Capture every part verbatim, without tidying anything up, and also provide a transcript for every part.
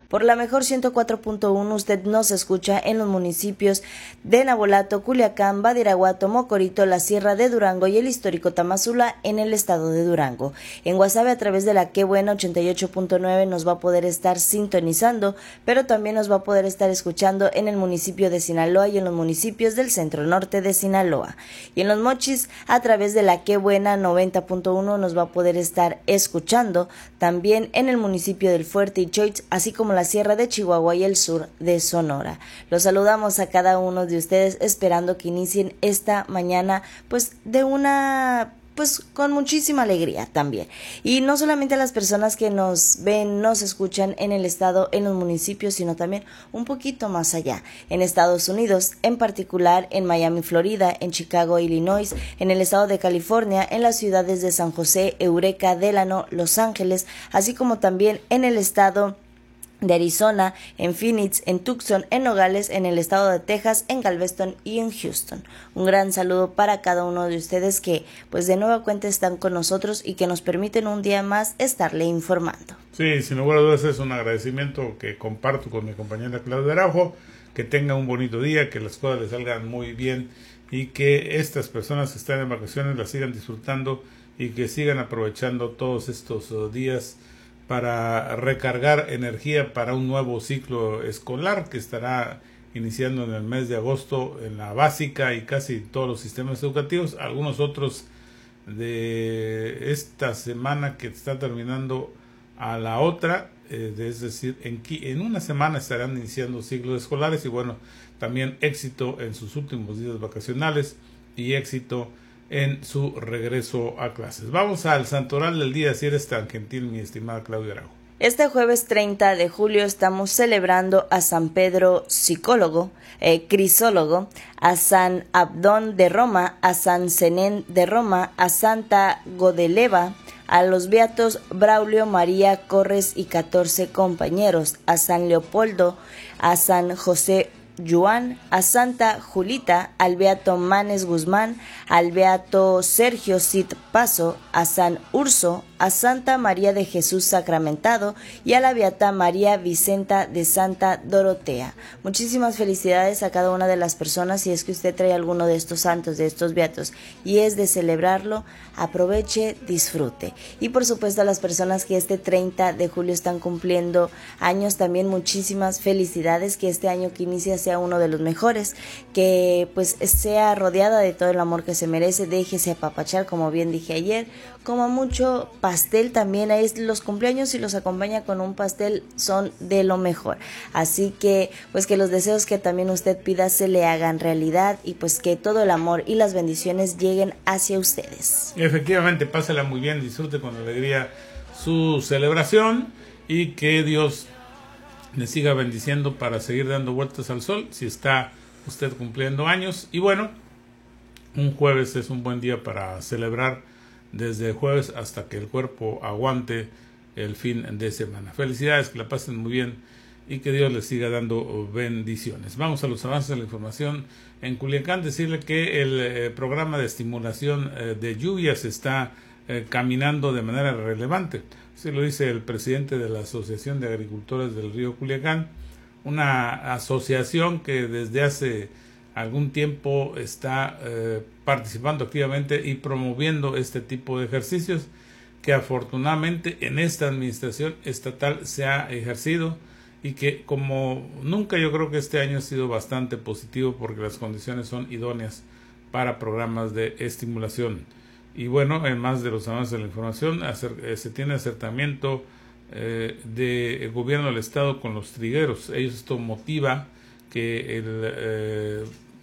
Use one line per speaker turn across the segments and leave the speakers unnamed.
Por la mejor ciento cuatro punto uno usted nos escucha en los municipios de Navolato, Culiacán, Badiraguato, Mocorito, la Sierra de Durango y el histórico Tamazula en el estado de Durango. En Guasave a través de la Qué Buena ochenta y ocho punto nueve nos va a poder estar sintonizando, pero también nos va a poder estar escuchando en el municipio de Sinaloa y en los municipios del centro norte de Sinaloa. Y en Los Mochis a través de la Qué Buena noventa punto uno nos va a poder estar escuchando también en el municipio del Fuerte y Choix, así como la Sierra de Chihuahua y el sur de Sonora. Los saludamos a cada uno de ustedes esperando que inicien esta mañana pues de una pues con muchísima alegría también. Y no solamente a las personas que nos ven, nos escuchan en el estado, en los municipios, sino también un poquito más allá, en Estados Unidos, en particular en Miami, Florida, en Chicago, Illinois, en el estado de California, en las ciudades de San José, Eureka, Delano, Los Ángeles, así como también en el estado de Arizona, en Phoenix, en Tucson, en Nogales, en el estado de Texas, en Galveston y en Houston. Un gran saludo para cada uno de ustedes que pues de nueva cuenta están con nosotros y que nos permiten un día más estarle informando.
Sí, sin lugar a dudas es un agradecimiento que comparto con mi compañera Claudia Araujo. Que tenga un bonito día, que las cosas les salgan muy bien y que estas personas que están en vacaciones las sigan disfrutando y que sigan aprovechando todos estos uh, días para recargar energía para un nuevo ciclo escolar que estará iniciando en el mes de agosto en la básica y casi todos los sistemas educativos, algunos otros de esta semana que está terminando a la otra, eh, es decir, en, en una semana estarán iniciando ciclos escolares y bueno, también éxito en sus últimos días vacacionales y éxito en su regreso a clases. Vamos al santoral del día, si eres tan gentil, mi estimada Claudia Araujo.
Este jueves treinta de julio estamos celebrando a San Pedro psicólogo, eh, crisólogo, a San Abdón de Roma, a San Zenén de Roma, a Santa Godeleva, a los beatos Braulio, María Corres y catorce compañeros, a San Leopoldo, a San José Juan, a Santa Julita, al beato Manes Guzmán, al beato Sergio Cid Paso, a San Urso, a Santa María de Jesús Sacramentado y a la beata María Vicenta de Santa Dorotea. Muchísimas felicidades a cada una de las personas. Si es que usted trae alguno de estos santos, de estos beatos, y es de celebrarlo, aproveche, disfrute. Y por supuesto a las personas que este treinta de julio están cumpliendo años, también muchísimas felicidades, que este año que inicia sea uno de los mejores, que pues sea rodeada de todo el amor que se merece, déjese apapachar, como bien dije ayer, como mucho pastel también, ahí los cumpleaños y los acompaña con un pastel son de lo mejor, así que pues que los deseos que también usted pida se le hagan realidad y pues que todo el amor y las bendiciones lleguen hacia ustedes.
Efectivamente, pásala muy bien, disfrute con alegría su celebración y que Dios le siga bendiciendo para seguir dando vueltas al sol si está usted cumpliendo años. Y bueno, un jueves es un buen día para celebrar desde jueves hasta que el cuerpo aguante el fin de semana. Felicidades, que la pasen muy bien y que Dios les siga dando bendiciones. Vamos a los avances de la información en Culiacán. Decirle que el eh, programa de estimulación eh, de lluvias está eh, caminando de manera relevante. Así lo dice el presidente de la Asociación de Agricultores del Río Culiacán, una asociación que desde hace algún tiempo está eh, participando activamente y promoviendo este tipo de ejercicios que afortunadamente en esta administración estatal se ha ejercido y que como nunca yo creo que este año ha sido bastante positivo porque las condiciones son idóneas para programas de estimulación. Y bueno, en más de los avances de la información, hacer, eh, se tiene acercamiento eh, del gobierno del estado con los trigueros. Ellos, esto motiva que el eh,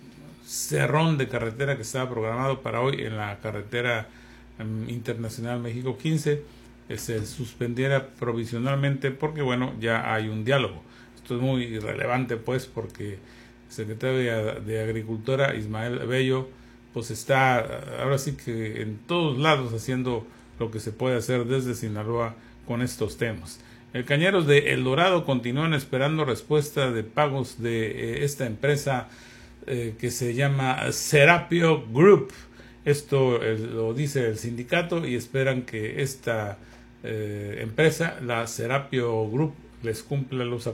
cerrón de carretera que estaba programado para hoy en la carretera um, internacional México quince eh, se suspendiera provisionalmente porque bueno, ya hay un diálogo. Esto es muy relevante pues porque el secretario de, de Agricultura Ismael Bello pues está ahora sí que en todos lados haciendo lo que se puede hacer desde Sinaloa con estos temas. El Cañeros de El Dorado continúan esperando respuesta de pagos de eh, esta empresa eh, que se llama Serapio Group. Esto eh, lo dice el sindicato y esperan que esta eh, empresa, la Serapio Group, les cumpla los